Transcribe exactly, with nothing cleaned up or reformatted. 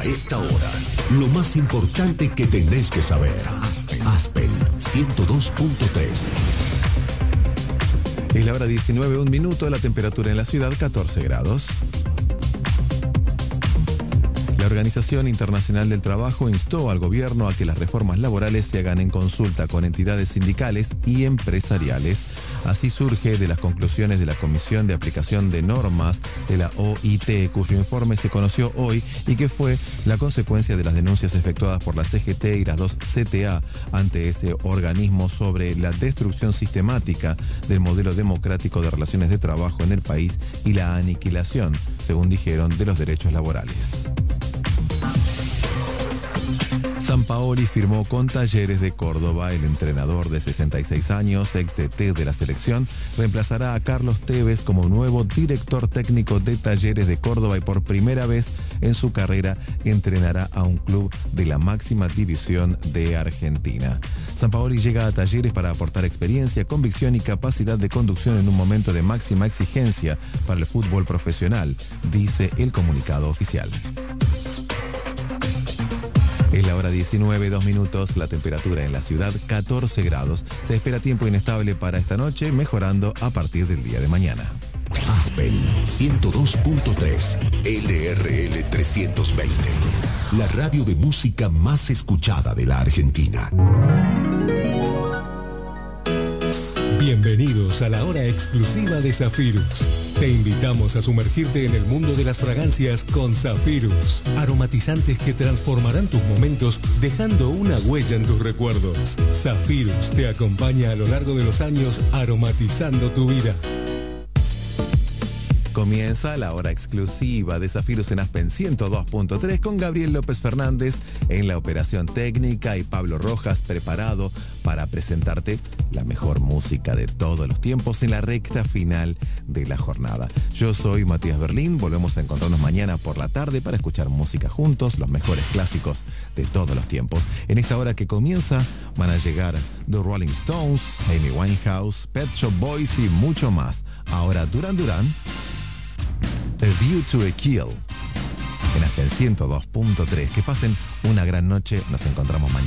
esta hora, lo más importante que tenés que saber. Aspen, Aspen ciento dos punto tres. Es la hora diecinueve, un minuto, la temperatura en la ciudad catorce grados. La Organización Internacional del Trabajo instó al gobierno a que las reformas laborales se hagan en consulta con entidades sindicales y empresariales. Así surge de las conclusiones de la Comisión de Aplicación de Normas de la O I T, cuyo informe se conoció hoy y que fue la consecuencia de las denuncias efectuadas por la C G T y las dos C T A ante ese organismo sobre la destrucción sistemática del modelo democrático de relaciones de trabajo en el país y la aniquilación, según dijeron, de los derechos laborales. Sampaoli firmó con Talleres de Córdoba. El entrenador de sesenta y seis años, ex D T de la selección, reemplazará a Carlos Tevez como nuevo director técnico de Talleres de Córdoba y por primera vez en su carrera entrenará a un club de la máxima división de Argentina. Sampaoli llega a Talleres para aportar experiencia, convicción y capacidad de conducción en un momento de máxima exigencia para el fútbol profesional, dice el comunicado oficial. Es la hora diecinueve, dos minutos, la temperatura en la ciudad catorce grados. Se espera tiempo inestable para esta noche, mejorando a partir del día de mañana. Aspen ciento dos punto tres, L R L trescientos veinte, la radio de música más escuchada de la Argentina. Bienvenidos a la hora exclusiva de Zafirus. Te invitamos a sumergirte en el mundo de las fragancias con Zafirus. Aromatizantes que transformarán tus momentos dejando una huella en tus recuerdos. Zafirus te acompaña a lo largo de los años aromatizando tu vida. Comienza la hora exclusiva de Zafirus en Aspen ciento dos punto tres con Gabriel López Fernández en la operación técnica y Pablo Rojas preparado para presentarte la mejor música de todos los tiempos en la recta final de la jornada. Yo soy Matías Berlín, volvemos a encontrarnos mañana por la tarde para escuchar música juntos, los mejores clásicos de todos los tiempos. En esta hora que comienza van a llegar The Rolling Stones, Amy Winehouse, Pet Shop Boys y mucho más. Ahora Duran Duran, A View to a Kill en Aspen ciento dos punto tres. Que pasen una gran noche, nos encontramos mañana.